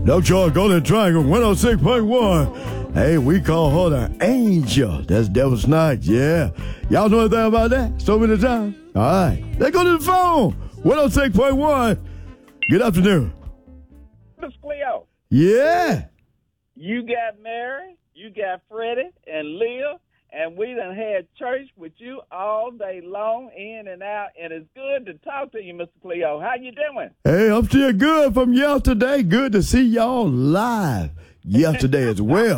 No Charge Golden Triangle 106.1. Hey, we call her the angel. That's Devil Snipes, yeah. Y'all know anything about that? So many times. All right. Let's go to the phone. 106.1. Good afternoon. Miss Cleo. Yeah. You got Mary, you got Freddie and Leah, and we done had church with you all day long, in and out, and it's good to talk to you, Mr. Cleo. How you doing? Hey, I'm still good from yesterday. Good to see y'all live yesterday as well.